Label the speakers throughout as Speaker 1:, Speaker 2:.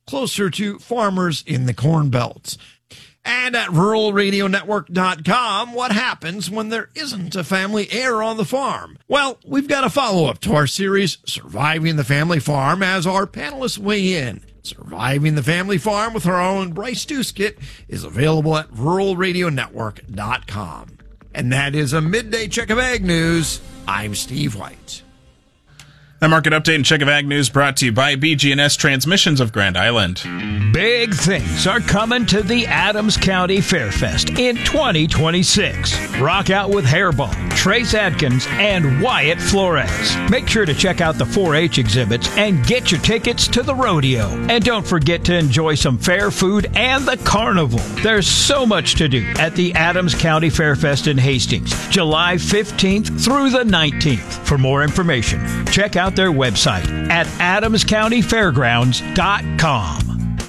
Speaker 1: closer to farmers in the Corn Belt. And at ruralradionetwork.com, what happens when there isn't a family heir on the farm? Well, we've got a follow-up to our series, Surviving the Family Farm, as our panelists weigh in. Surviving the Family Farm with our own Bryce Duskett is available at ruralradionetwork.com. And that is a midday check of ag news. I'm Steve White.
Speaker 2: The market update and check of ag news brought to you by BG&S Transmissions of Grand Island.
Speaker 3: Big things are coming to the Adams County Fairfest in 2026. Rock out with Hairball, Trace Adkins, and Wyatt Flores. Make sure to check out the 4-H exhibits and get your tickets to the rodeo. And don't forget to enjoy some fair food and the carnival. There's so much to do at the Adams County Fairfest in Hastings, July 15th through the 19th. For more information, check out their website at adamscountyfairgrounds.com.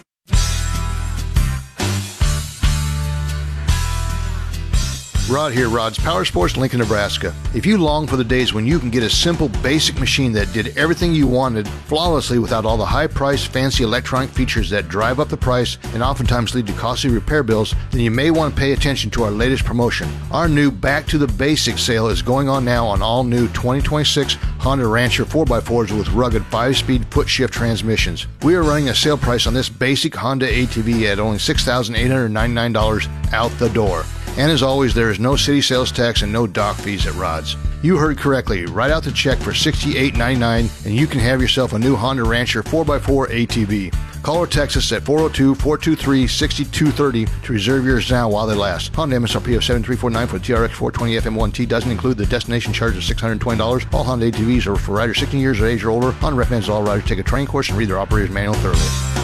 Speaker 4: Rod here, Rod's Power Sports, Lincoln, Nebraska. If you long for the days when you can get a simple, basic machine that did everything you wanted flawlessly without all the high-priced, fancy electronic features that drive up the price and oftentimes lead to costly repair bills, then you may want to pay attention to our latest promotion. Our new Back to the Basics sale is going on now on all new 2026 Honda Rancher 4x4s with rugged 5-speed foot-shift transmissions. We are running a sale price on this basic Honda ATV at only $6,899 out the door. And as always, there is no city sales tax and no dock fees at Rod's. You heard correctly. Write out the check for $68.99 and you can have yourself a new Honda Rancher 4x4 ATV. Call or text us at 402-423-6230 to reserve yours now while they last. Honda MSRP of $7,349 for the TRX 420 FM1T doesn't include the destination charge of $620. All Honda ATVs are for riders 16 years of age or older. Honda recommends all riders take a training course and read their operator's manual thoroughly.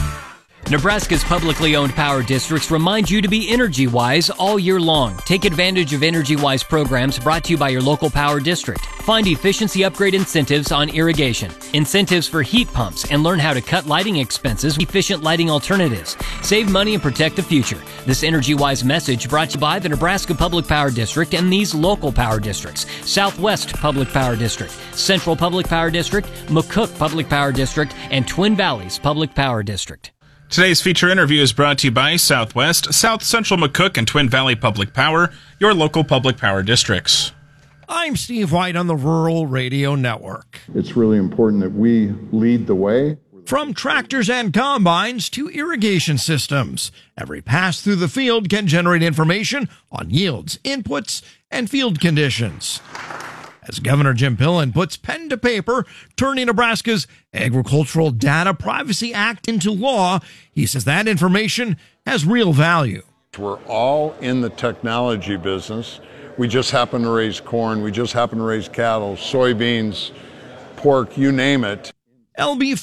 Speaker 5: Nebraska's publicly owned power districts remind you to be energy-wise all year long. Take advantage of energy-wise programs brought to you by your local power district. Find efficiency upgrade incentives on irrigation, incentives for heat pumps, and learn how to cut lighting expenses with efficient lighting alternatives. Save money and protect the future. This energy-wise message brought to you by the Nebraska Public Power District and these local power districts: Southwest Public Power District, Central Public Power District, McCook Public Power District, and Twin Valleys Public Power District.
Speaker 2: Today's feature interview is brought to you by Southwest, South Central McCook, and Twin Valley Public Power, your local public power districts.
Speaker 1: I'm Steve White on the Rural Radio Network.
Speaker 6: It's really important that we lead the way.
Speaker 1: From tractors and combines to irrigation systems, every pass through the field can generate information on yields, inputs, and field conditions. As Governor Jim Pillen puts pen to paper, turning Nebraska's Agricultural Data Privacy Act into law, he says that information has real value.
Speaker 6: We're all in the technology business. We just happen to raise corn. We just happen to raise cattle, soybeans, pork, you name it.
Speaker 1: LB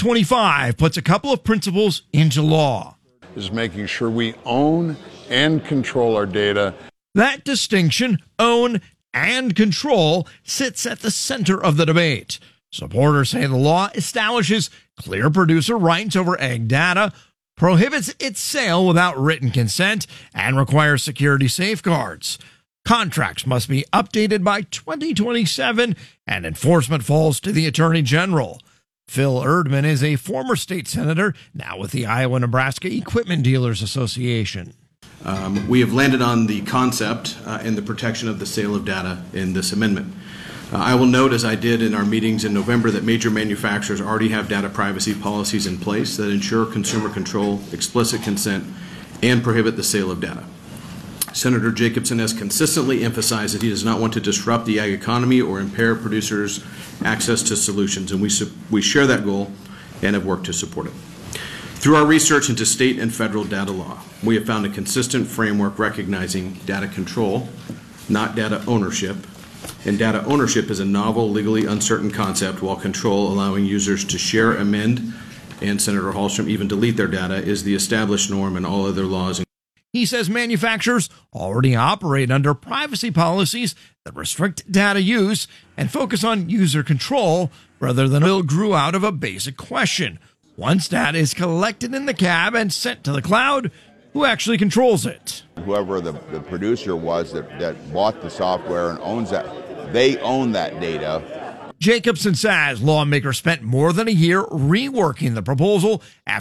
Speaker 1: 525 puts a couple of principles into law.
Speaker 6: Is making sure we own and control our data.
Speaker 1: That distinction, own and control, sits at the center of the debate. Supporters say the law establishes clear producer rights over ag data, prohibits its sale without written consent, and requires security safeguards. Contracts must be updated by 2027, and enforcement falls to the Attorney General. Phil Erdman is a former state senator, now with the Iowa-Nebraska Equipment Dealers Association.
Speaker 7: We have landed on the concept and the protection of the sale of data in this amendment. I will note, as I did in our meetings in November, that major manufacturers already have data privacy policies in place that ensure consumer control, explicit consent, and prohibit the sale of data. Senator Jacobson has consistently emphasized that he does not want to disrupt the ag economy or impair producers' access to solutions, and we share that goal and have worked to support it. Through our research into state and federal data law, we have found a consistent framework recognizing data control, not data ownership. And data ownership is a novel, legally uncertain concept, while control, allowing users to share, amend, and Senator Hallstrom even delete their data, is the established norm in all other laws.
Speaker 1: He says manufacturers already operate under privacy policies that restrict data use and focus on user control rather than it grew out of a basic question. Once data is collected in the cab and sent to the cloud, who actually controls it?
Speaker 8: Whoever the producer was that bought the software and owns that, they own that data.
Speaker 1: Jacobson says lawmakers spent more than a year reworking the proposal after